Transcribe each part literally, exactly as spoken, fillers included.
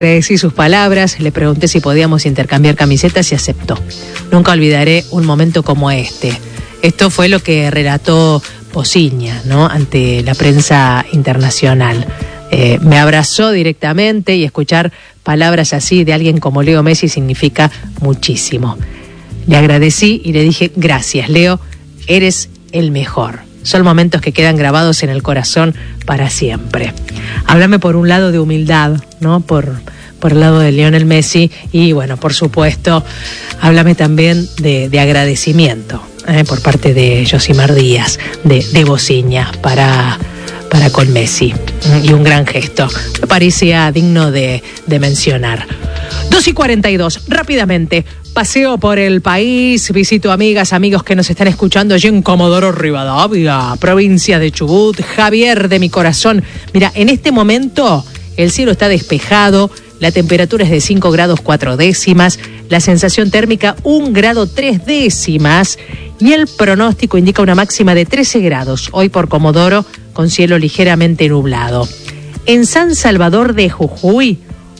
Agradecí sus palabras, le pregunté si podíamos intercambiar camisetas y aceptó. Nunca olvidaré un momento como este. Esto fue lo que relató Pociña, ¿no?, ante la prensa internacional. Eh, me abrazó directamente y escuchar palabras así de alguien como Leo Messi significa muchísimo. Le agradecí y le dije, gracias, Leo, eres el mejor. Son momentos que quedan grabados en el corazón para siempre. Háblame por un lado de humildad, ¿no?, por, por el lado de Lionel Messi, y bueno, por supuesto, háblame también de, de agradecimiento eh, por parte de Josimar Díaz, de, de Pociña para, para con Messi. Y un gran gesto, me parecía digno de, de mencionar. dos y cuarenta y dos, rápidamente. Paseo por el país, visito amigas, amigos que nos están escuchando allí en Comodoro Rivadavia, provincia de Chubut. Javier de mi corazón. Mira, en este momento el cielo está despejado, la temperatura es de cinco grados cuatro décimas, la sensación térmica un grado tres décimas y el pronóstico indica una máxima de trece grados, hoy por Comodoro, con cielo ligeramente nublado. En San Salvador de Jujuy,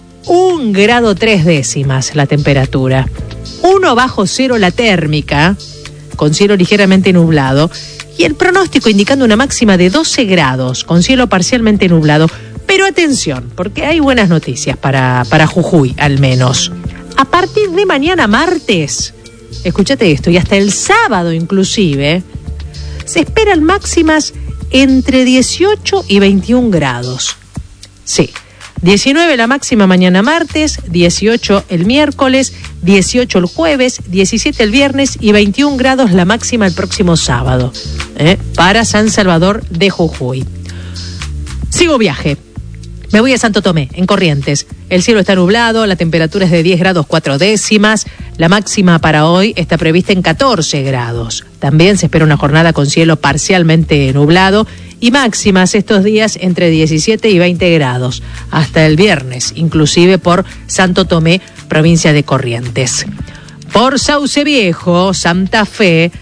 un grado tres décimas la temperatura. Uno bajo cero la térmica, con cielo ligeramente nublado, y el pronóstico indicando una máxima de doce grados, con cielo parcialmente nublado. Pero atención, porque hay buenas noticias para, para Jujuy, al menos. A partir de mañana martes, escúchate esto, y hasta el sábado inclusive, se esperan máximas entre dieciocho y veintiún grados. Sí. diecinueve la máxima mañana martes, dieciocho el miércoles, dieciocho el jueves, diecisiete el viernes y veintiún grados la máxima el próximo sábado, ¿eh? para San Salvador de Jujuy. Sigo viaje. Me voy a Santo Tomé, en Corrientes. El cielo está nublado, la temperatura es de diez grados cuatro décimas, la máxima para hoy está prevista en catorce grados. También se espera una jornada con cielo parcialmente nublado y máximas estos días entre diecisiete y veinte grados, hasta el viernes, inclusive por Santo Tomé, provincia de Corrientes. Por Sauce Viejo, Santa Fe,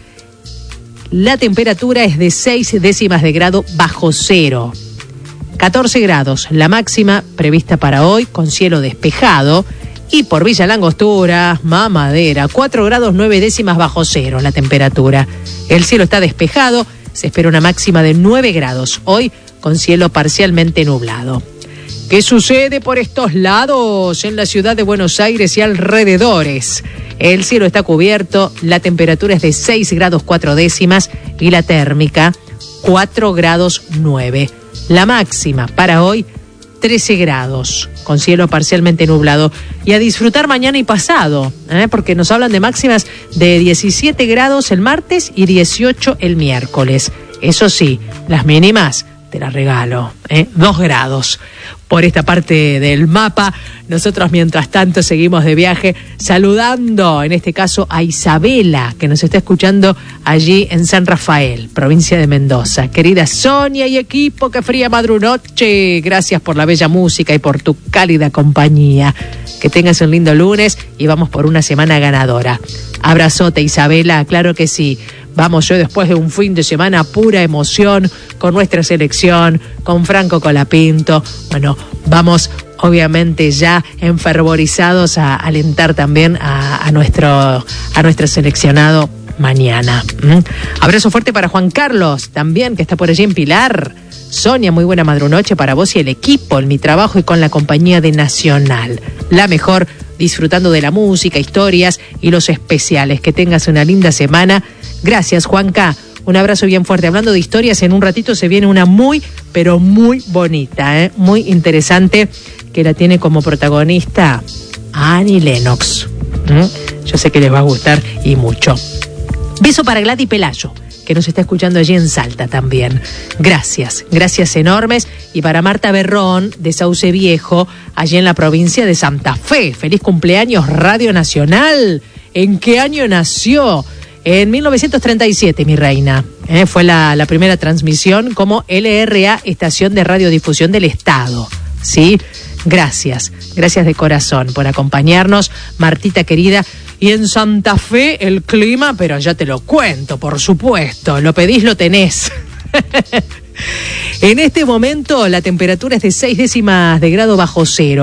la temperatura es de seis décimas de grado bajo cero. catorce grados, la máxima prevista para hoy, con cielo despejado. Y por Villa Langostura, Mamadera, cuatro grados nueve décimas bajo cero la temperatura. El cielo está despejado, se espera una máxima de nueve grados, hoy con cielo parcialmente nublado. ¿Qué sucede por estos lados en la ciudad de Buenos Aires y alrededores? El cielo está cubierto, la temperatura es de seis grados cuatro décimas y la térmica cuatro grados nueve. La máxima para hoy, trece grados, con cielo parcialmente nublado. Y a disfrutar mañana y pasado, ¿eh? porque nos hablan de máximas de diecisiete grados el martes y dieciocho el miércoles. Eso sí, las mínimas te las regalo, ¿eh? dos grados. Por esta parte del mapa, nosotros mientras tanto seguimos de viaje saludando, en este caso a Isabela, que nos está escuchando allí en San Rafael, provincia de Mendoza. Querida Sonia y equipo, qué fría madrunoche. Gracias por la bella música y por tu cálida compañía. Que tengas un lindo lunes y vamos por una semana ganadora. Abrazote, Isabela, claro que sí. Vamos yo después de un fin de semana pura emoción con nuestra selección, con Franco Colapinto. Bueno, vamos obviamente ya enfervorizados a alentar también a, a, nuestro, a nuestro seleccionado mañana. ¿Mm? Abrazo fuerte para Juan Carlos también, que está por allí en Pilar. Sonia, muy buena madrunoche para vos y el equipo, en mi trabajo y con la compañía de Nacional. La mejor, disfrutando de la música, historias y los especiales. Que tengas una linda semana. Gracias, Juanca. Un abrazo bien fuerte. Hablando de historias, en un ratito se viene una muy, pero muy bonita, ¿eh? muy interesante, que la tiene como protagonista Annie Lennox. ¿Mm? Yo sé que les va a gustar y mucho. Beso para Gladys Pelayo, que nos está escuchando allí en Salta también. Gracias, gracias enormes. Y para Marta Berrón, de Sauce Viejo, allí en la provincia de Santa Fe. Feliz cumpleaños, Radio Nacional. ¿En qué año nació? En mil novecientos treinta y siete, mi reina. Eh, fue la, la primera transmisión como L R A, Estación de Radiodifusión del Estado. ¿Sí? Gracias, gracias de corazón por acompañarnos, Martita querida. Y en Santa Fe el clima, pero ya te lo cuento, por supuesto. Lo pedís, lo tenés. En este momento la temperatura es de seis décimas de grado bajo cero.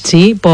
¿sí? Por